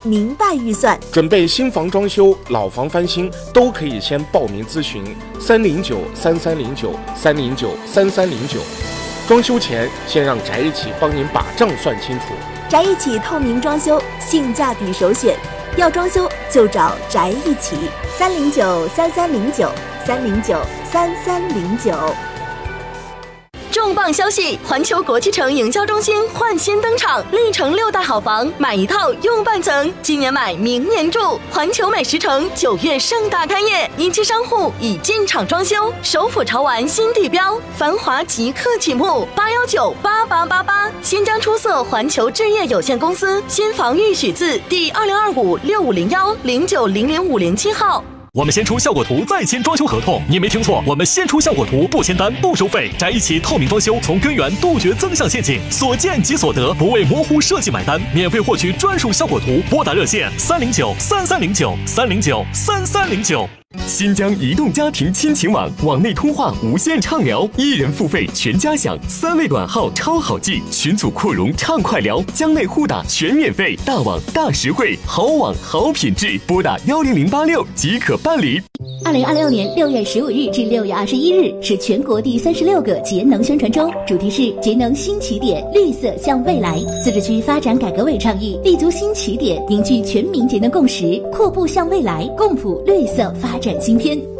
明白预算。 准备新房装修、老房翻新都可以先报名咨询309-3309-309-3309。装修前先让宅一起帮您把账算清楚。 宅一起透明装修，性价比首选，要装修就找宅一起，309-3309-309-3309。 重磅消息！环球国际城营销中心焕新登场，历城6大好房，买一套用半层，今年买明年住。环球美食城9月盛大开业，一期商户已进场装修，首府潮玩新地标，繁华即刻启幕，8198888。新疆出色环球置业有限公司新房预许字第2025650109000507号。 我们先出效果图，再签装修合同。你没听错，我们先出效果图，不签单，不收费。宅一起透明装修，从根源杜绝增项陷阱，所见即所得，不为模糊设计买单。免费获取专属效果图，拨打热线309-3309-309-3309。 新疆移动家庭亲情网，网内通话无限畅聊，1人付费全家享，3位短号超好记，群组扩容畅快聊，疆内互打全免费，大网大实惠，好网好品质，拨打10086即可办理。 2026年6月15日至6月21日是全国第36个节能宣传周，主题是节能新起点，绿色向未来。自治区发展改革委倡议，立足新起点，凝聚全民节能共识，阔步向未来，共谱绿色发展新篇。